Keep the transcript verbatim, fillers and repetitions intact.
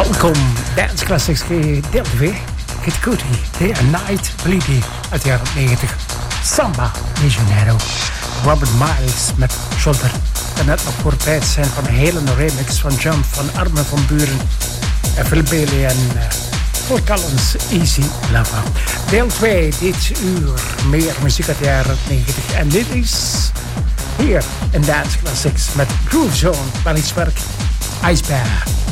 Welkom, Dance Classics deel twee. Kid Cudi, Day and Night, Bleedy uit de jaren negentig. Samba de Janeiro. Robert Miles met Shoulder. En net nog voorbij zijn van een hele remix van Jump van Armin van Buuren. En Phil Bailey en uh, Phil Collins, Easy Lover. Deel twee, dit uur. Meer muziek uit de jaren negentig. En dit is hier in Dance Classics met Groove Zone. Waar iets werk. Ice Bear.